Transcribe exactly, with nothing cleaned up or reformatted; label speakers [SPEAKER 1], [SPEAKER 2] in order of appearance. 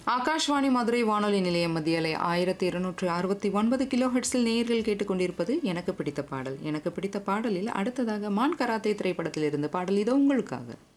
[SPEAKER 1] ஆகாஷ்வாணி மதுரை வானொலி நிலையம் மத்தியலை ஆயிரத்தி இருநூற்று அறுபத்தி ஒன்பது கிலோ ஹெர்ட்ஸில் நேயர்கள் கேட்டுக்கொண்டிருப்பது எனக்கு பிடித்த பாடல். எனக்கு பிடித்த பாடலில் அடுத்ததாக மான் கராத்தே திரைப்படத்தில் இருந்து பாடல் இதோ உங்களுக்காக.